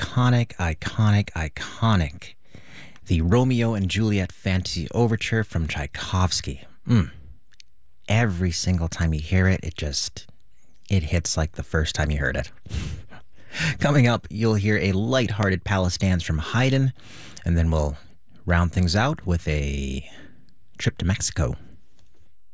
iconic, iconic, iconic. The Romeo and Juliet Fantasy Overture from Tchaikovsky. Every single time you hear it, it hits like the first time you heard it. Coming up, you'll hear a light-hearted palace dance from Haydn, and then we'll round things out with a trip to Mexico.